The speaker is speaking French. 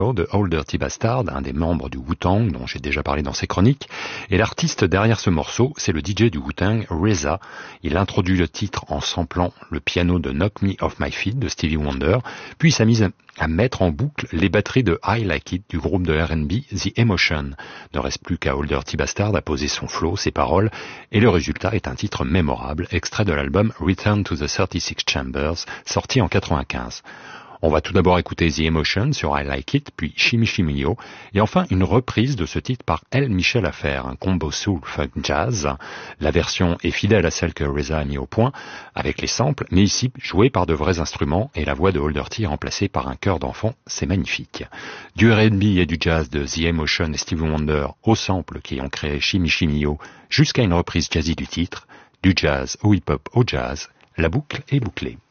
de Old Dirty Bastard, un des membres du Wu-Tang dont j'ai déjà parlé dans ces chroniques. Et l'artiste derrière ce morceau, c'est le DJ du Wu-Tang, RZA. Il introduit le titre en samplant le piano de Knock Me Off My Feet de Stevie Wonder, puis il s'est mis à mettre en boucle les batteries de I Like It du groupe de R&B The Emotion. Ne reste plus qu'à Old Dirty Bastard à poser son flow, ses paroles, et le résultat est un titre mémorable, extrait de l'album Return to the 36 Chambers, sorti en 95. On va tout d'abord écouter The Emotion sur I Like It, puis Shimmy Shimmy Yo, et enfin une reprise de ce titre par L. Michel Affair, un combo soul funk jazz. La version est fidèle à celle que RZA a mis au point, avec les samples, mais ici jouée par de vrais instruments, et la voix de Old Dirty remplacée par un chœur d'enfant, c'est magnifique. Du R&B et du jazz de The Emotion et Stevie Wonder aux samples qui ont créé Shimmy Shimmy Yo, jusqu'à une reprise jazzy du titre, du jazz au hip-hop au jazz, la boucle est bouclée.